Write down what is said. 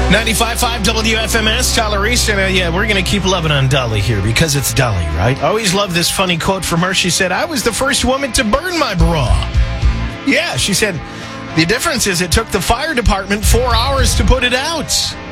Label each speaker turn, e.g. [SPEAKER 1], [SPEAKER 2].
[SPEAKER 1] 95.5 WFMS, Tyler Reese, and yeah, we're going to keep loving on Dolly here because it's Dolly, right? I always love this funny quote from her. She said, "I was the first woman to burn my bra." Yeah, she said, the difference is it took the fire department 4 hours to put it out.